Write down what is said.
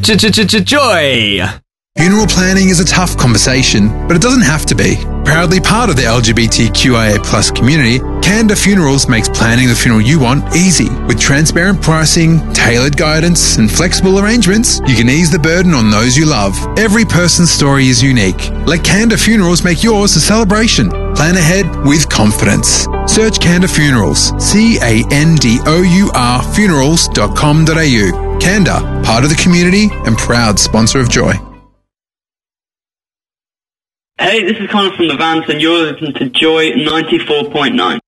Joy. Funeral planning is a tough conversation, but it doesn't have to be. Proudly part of the LGBTQIA+ community, Canda Funerals makes planning the funeral you want easy. With transparent pricing, tailored guidance, and flexible arrangements, you can ease the burden on those you love. Every person's story is unique. Let Canda Funerals make yours a celebration. Plan ahead with confidence. Search Canda Funerals, CANDOUR funerals.com.au. Canda, part of the community and proud sponsor of Joy. Hey, this is Connor from the Vans, and you're listening to Joy 94.9.